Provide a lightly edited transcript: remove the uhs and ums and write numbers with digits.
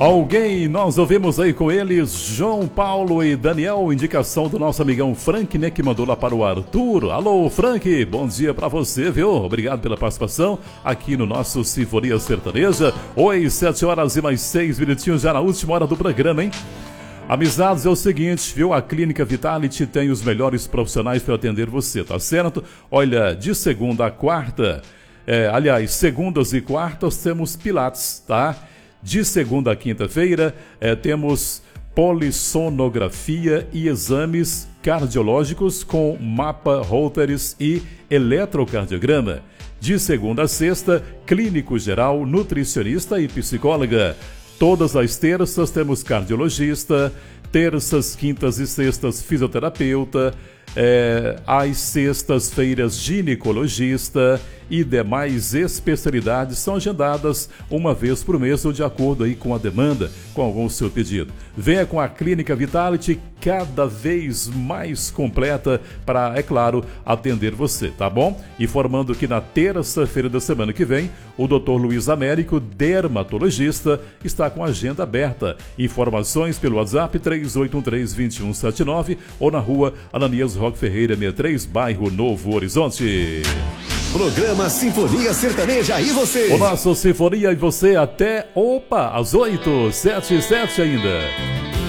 Alguém, nós ouvimos aí com eles João Paulo e Daniel, indicação do nosso amigão Frank, né, que mandou lá para o Arthur. Alô, Frank, bom dia para você, viu? Obrigado pela participação aqui no nosso Sinfonia Sertaneja. Oi, 7 horas e mais 6 minutinhos já na última hora do programa, hein? Amizades, é o seguinte, viu? A Clínica Vitality tem os melhores profissionais para atender você, tá certo? Olha, de segunda a quarta, segundas e quartas temos Pilates, tá? De segunda a quinta-feira, temos polissonografia e exames cardiológicos com mapa, Holteres e eletrocardiograma. De segunda a sexta, clínico geral, nutricionista e psicóloga. Todas as terças temos cardiologista, terças, quintas e sextas fisioterapeuta, às sextas-feiras ginecologista e demais especialidades são agendadas uma vez por mês ou de acordo aí com a demanda, com o seu pedido. Venha com a Clínica Vitality cada vez mais completa para, é claro, atender você, tá bom? Informando que na terça-feira da semana que vem, o Dr. Luiz Américo, dermatologista, está com a agenda aberta. Informações pelo WhatsApp 3813-2179 ou na rua Ananias Roque Ferreira 63, bairro Novo Horizonte. Programa Sinfonia Sertaneja e você. O nosso Sinfonia e você até, às 8, 7 e 7 ainda.